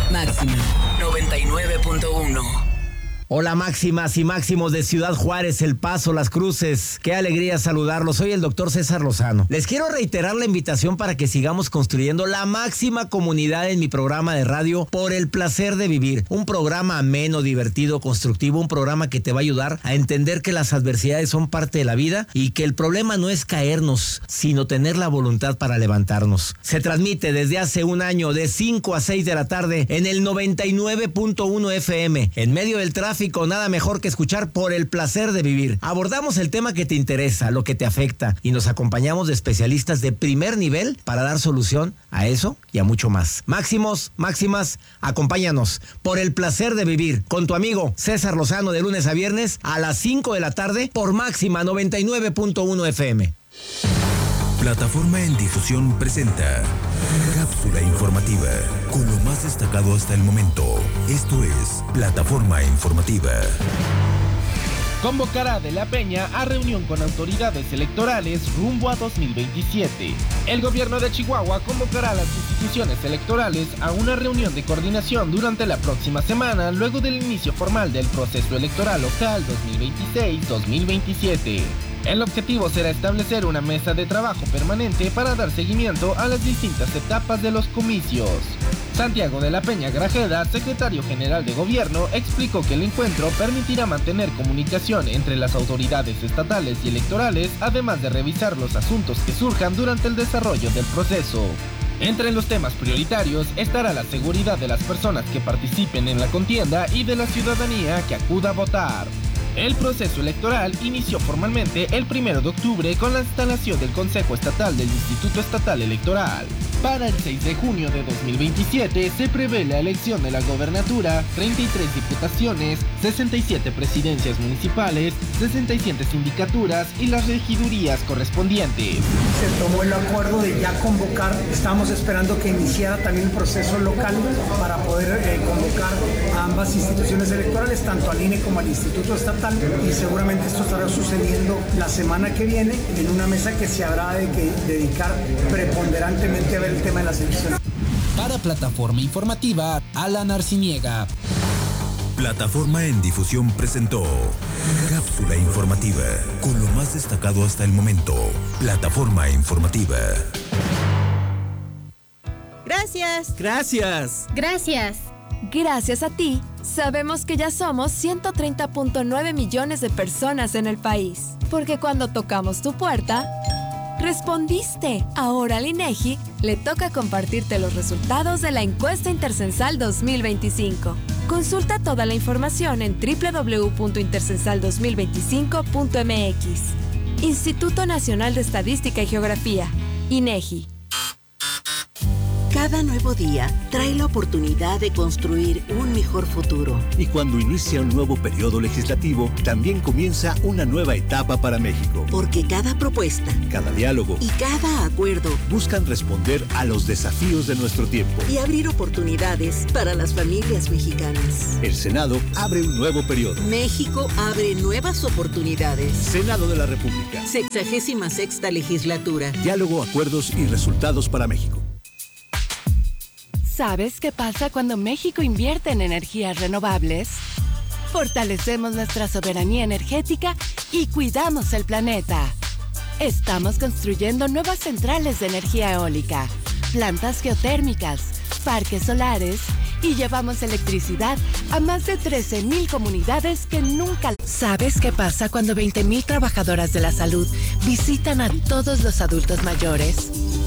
Máxima 99.1. Hola máximas y máximos de Ciudad Juárez, El Paso, Las Cruces. Qué alegría saludarlos. Soy el doctor César Lozano. Les quiero reiterar la invitación para que sigamos construyendo la máxima comunidad en mi programa de radio Por el Placer de Vivir. Un programa ameno, divertido, constructivo, un programa que te va a ayudar a entender que las adversidades son parte de la vida y que el problema no es caernos, sino tener la voluntad para levantarnos. Se transmite desde hace un año de 5 a 6 de la tarde en el 99.1 FM. En medio del tráfico, nada mejor que escuchar Por el Placer de Vivir. Abordamos el tema que te interesa, lo que te afecta, y nos acompañamos de especialistas de primer nivel para dar solución a eso y a mucho más. Máximos, máximas, acompáñanos. Por el Placer de Vivir, con tu amigo César Lozano, de lunes a viernes a las 5 de la tarde por Máxima 99.1 FM. Plataforma en Difusión presenta Cápsula Informativa, con lo más destacado hasta el momento. Esto es Plataforma Informativa. Convocará de la Peña a reunión con autoridades electorales rumbo a 2027. El gobierno de Chihuahua convocará a las instituciones electorales a una reunión de coordinación durante la próxima semana, luego del inicio formal del proceso electoral local 2026-2027. El objetivo será establecer una mesa de trabajo permanente para dar seguimiento a las distintas etapas de los comicios. Santiago de la Peña Grajeda, secretario general de gobierno, explicó que el encuentro permitirá mantener comunicación entre las autoridades estatales y electorales, además de revisar los asuntos que surjan durante el desarrollo del proceso. Entre los temas prioritarios estará la seguridad de las personas que participen en la contienda y de la ciudadanía que acuda a votar. El proceso electoral inició formalmente el 1 de octubre con la instalación del Consejo Estatal del Instituto Estatal Electoral. Para el 6 de junio de 2027 se prevé la elección de la gobernatura, 33 diputaciones, 67 presidencias municipales, 67 sindicaturas y las regidurías correspondientes. Se tomó el acuerdo de ya convocar, estamos esperando que iniciara también un proceso local para poder convocar a ambas instituciones electorales, tanto al INE como al Instituto Estatal, y seguramente esto estará sucediendo la semana que viene en una mesa que se habrá de dedicar preponderantemente a ver el tema de las elecciones. Para Plataforma Informativa, Alan Arciniega. Plataforma en Difusión presentó Cápsula Informativa, con lo más destacado hasta el momento. Plataforma Informativa. Gracias. Gracias. Gracias. Gracias a ti, sabemos que ya somos 130.9 millones de personas en el país. Porque cuando tocamos tu puerta, respondiste. Ahora al INEGI le toca compartirte los resultados de la encuesta intercensal 2025. Consulta toda la información en www.intercensal2025.mx. Instituto Nacional de Estadística y Geografía, INEGI. Cada nuevo día trae la oportunidad de construir un mejor futuro. Y cuando inicia un nuevo periodo legislativo, también comienza una nueva etapa para México. Porque cada propuesta, cada diálogo y cada acuerdo buscan responder a los desafíos de nuestro tiempo y abrir oportunidades para las familias mexicanas. El Senado abre un nuevo periodo. México abre nuevas oportunidades. Senado de la República. 66ª legislatura. Diálogo, acuerdos y resultados para México. ¿Sabes qué pasa cuando México invierte en energías renovables? Fortalecemos nuestra soberanía energética y cuidamos el planeta. Estamos construyendo nuevas centrales de energía eólica, plantas geotérmicas, parques solares y llevamos electricidad a más de 13,000 comunidades que nunca... ¿Sabes qué pasa cuando 20,000 trabajadoras de la salud visitan a todos los adultos mayores?